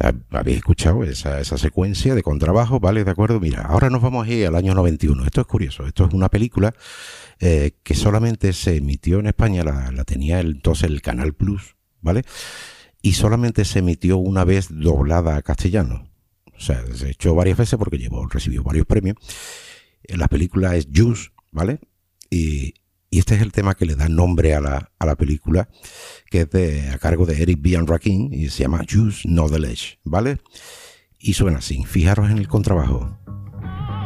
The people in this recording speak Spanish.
Habéis escuchado esa secuencia de contrabajo, ¿vale? De acuerdo. Mira, ahora nos vamos a ir al año 91. Esto es curioso. Esto es una película que solamente se emitió en España, la tenía entonces el Canal Plus, ¿vale? Y solamente se emitió una vez doblada a castellano. O sea, se echó varias veces porque recibió varios premios. La película es Juice, ¿vale? Y este es el tema que le da nombre a la película, que es a cargo de Eric B. and Rakim, y se llama Juice, No the Ledge, ¿vale? Y suena así, fijaros en el contrabajo.